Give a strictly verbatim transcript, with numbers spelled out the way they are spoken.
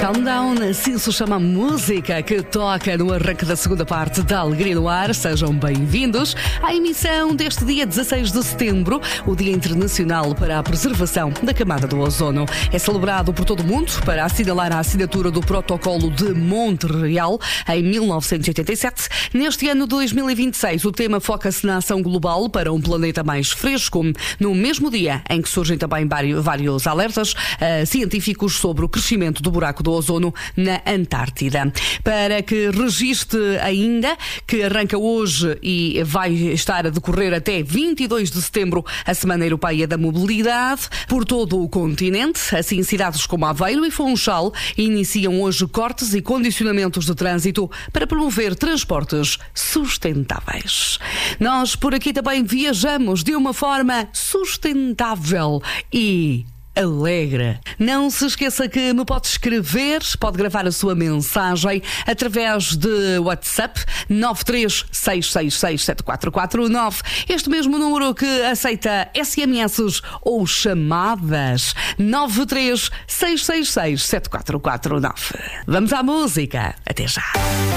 Calm Down, assim se chama a música que toca no arranque da segunda parte da Alegria no Ar. Sejam bem-vindos à emissão deste dia dezasseis de setembro, o Dia Internacional para a Preservação da Camada do Ozono. É celebrado por todo o mundo para assinalar a assinatura do Protocolo de Montreal em mil novecentos e oitenta e sete. Neste ano de dois mil e vinte e seis, o tema foca-se na ação global para um planeta mais fresco, no mesmo dia em que surgem também vários alertas uh, científicos sobre o crescimento do buraco do ozono na Antártida. Para que registre ainda que arranca hoje e vai estar a decorrer até vinte e dois de setembro a Semana Europeia da Mobilidade por todo o continente. Assim, cidades como Aveiro e Funchal iniciam hoje cortes e condicionamentos de trânsito para promover transportes sustentáveis. Nós por aqui também viajamos de uma forma sustentável e alegre. Não se esqueça que me pode escrever, pode gravar a sua mensagem através de WhatsApp nove três seis seis seis sete quatro quatro nove. Este mesmo número que aceita S M S ou chamadas. nove três seis seis seis sete quatro quatro nove. Vamos à música. Até já.